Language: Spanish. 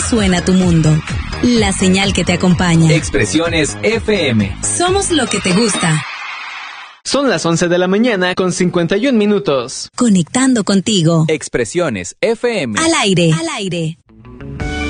suena tu mundo. La señal que te acompaña. Expresiones FM. Somos lo que te gusta. Son las 11 de la mañana con 51 minutos. Conectando contigo. Expresiones FM. Al aire. Al aire.